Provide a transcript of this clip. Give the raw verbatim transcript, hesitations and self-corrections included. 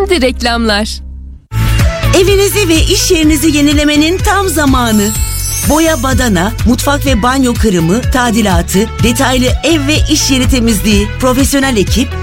Şimdi reklamlar. Evinizi ve iş yerinizi yenilemenin tam zamanı. Boya badana, mutfak ve banyo kırımı, tadilatı, detaylı ev ve iş yeri temizliği, profesyonel ekip,